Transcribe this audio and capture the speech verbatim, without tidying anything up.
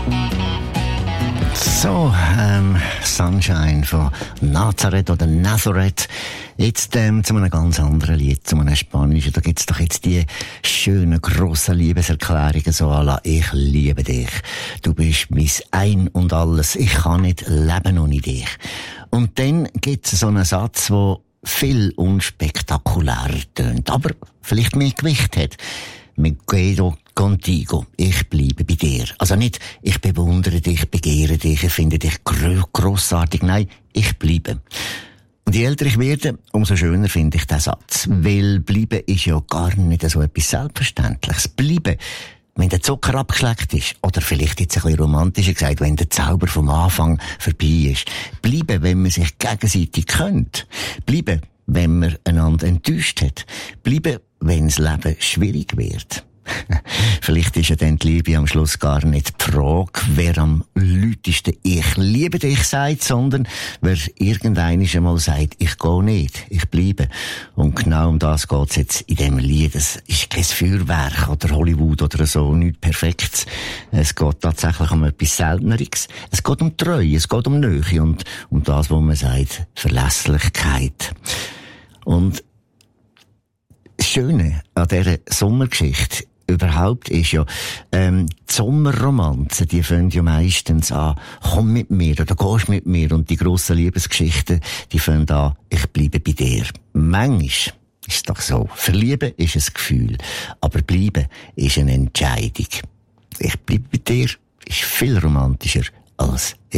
So, ähm, Sunshine von Nazareth oder Nazareth. Jetzt ähm, zu einem ganz anderen Lied, zu einem spanischen. Da gibt's doch jetzt die schönen, grossen Liebeserklärungen, so à la «Ich liebe dich». Du bist mein Ein und Alles. Ich kann nicht leben ohne dich. Und dann gibt's so einen Satz, der viel unspektakulärer tönt, aber vielleicht mehr Gewicht hat. Me quedo contigo. Ich bleibe bei dir. Also nicht, ich bewundere dich, begehre dich, ich finde dich gro- grossartig. Nein, ich bleibe. Und je älter ich werde, umso schöner finde ich den Satz. Weil bleiben ist ja gar nicht so etwas Selbstverständliches. Bleiben, wenn der Zucker abgeschleckt ist. Oder vielleicht jetzt ein bisschen romantischer gesagt, wenn der Zauber vom Anfang vorbei ist. Bleiben, wenn man sich gegenseitig kennt. Bleiben, wenn man einander enttäuscht hat. Bleiben, wenn das Leben schwierig wird. Vielleicht ist ja dann die Liebe am Schluss gar nicht die Frage, wer am lautesten «Ich liebe dich» sagt, sondern wer irgendeiner einmal sagt «Ich gehe nicht, ich bleibe». Und genau um das geht's jetzt in diesem Lied. Es ist kein Feuerwerk oder Hollywood oder so, nichts Perfektes. Es geht tatsächlich um etwas Selteneres. Es geht um Treue, es geht um Nähe und um das, was man sagt, Verlässlichkeit. Und das Schöne an dieser Sommergeschichte überhaupt ist ja, ähm, die Sommerromanzen, die fangen ja meistens an, komm mit mir oder gehst mit mir, und die grossen Liebesgeschichten, die fangen an, ich bleibe bei dir. Manchmal ist es doch so, verlieben ist ein Gefühl, aber bleiben ist eine Entscheidung. Ich bleibe bei dir ist viel romantischer als ich